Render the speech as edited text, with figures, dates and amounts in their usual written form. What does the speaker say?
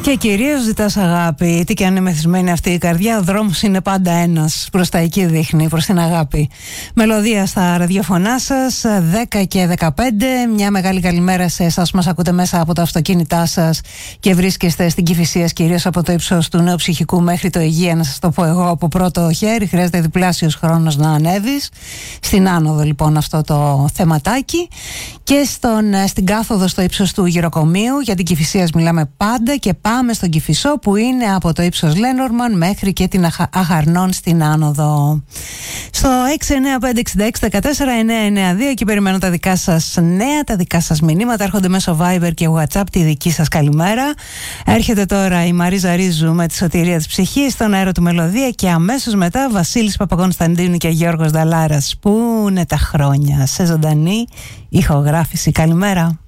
Και κυρίως ζητάς αγάπη. Τι και αν είναι μεθυσμένη αυτή η καρδιά, ο δρόμος είναι πάντα ένας. Προς τα εκεί δείχνει, προς την αγάπη. Μελωδία στα ραδιοφωνά σας, 10 και 15. Μια μεγάλη καλημέρα σε εσάς που μας ακούτε μέσα από τα αυτοκίνητά σας και βρίσκεστε στην Κηφισίας, κυρίως από το ύψος του Νέου Ψυχικού μέχρι το Αιγαία. Να σας το πω εγώ από πρώτο χέρι. Χρειάζεται διπλάσιος χρόνος να ανέβεις. Στην άνοδο λοιπόν αυτό το θεματάκι. Και στην κάθοδο στο ύψος του Γεροκομείου. Για την Κηφισίας μιλάμε πάντα και πάμε στον Κηφισό που είναι από το ύψος Λένορμαν μέχρι και την Αχαρνών στην άνοδο. Στο 69566149992 και περιμένω τα δικά σας νέα, τα δικά σας μηνύματα. Έρχονται μέσω Viber και WhatsApp τη δική σας καλημέρα. Έρχεται τώρα η Μαρίζα Ρίζου με τη σωτηρία της ψυχής, στον αέρα του Μελωδία και αμέσως μετά Βασίλης Παπακωνσταντίνου και Γιώργος Δαλάρας. Πού είναι τα χρόνια σε ζωντανή ηχογράφηση. Καλημέρα.